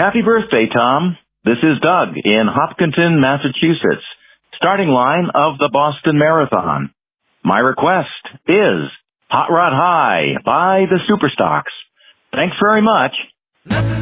Happy birthday, Tom. This is Doug in Hopkinton, Massachusetts, starting line of the Boston Marathon. My request is Hot Rod High by the Superstocks. Thanks very much.